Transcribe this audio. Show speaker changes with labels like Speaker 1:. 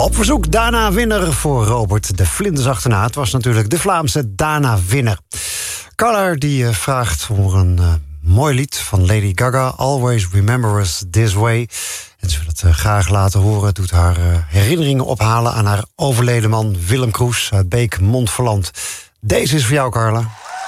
Speaker 1: Op verzoek Dana-winner voor Robert de Vlinders achterna. Het was natuurlijk de Vlaamse Dana-winner. Carla die vraagt om een mooi lied van Lady Gaga. Always Remember Us This Way. En ze wil het graag laten horen. Het doet haar herinneringen ophalen aan haar overleden man Willem Kroes uit Beek, Montferland. Deze is voor jou, Carla.